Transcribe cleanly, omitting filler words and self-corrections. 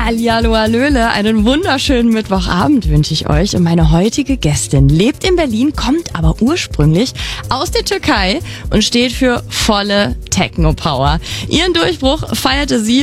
Hallihallo, hallöle, einen wunderschönen Mittwochabend wünsche ich euch. Und meine heutige Gästin lebt in Berlin, kommt aber ursprünglich aus der Türkei und steht für volle Techno-Power. Ihren Durchbruch feierte sie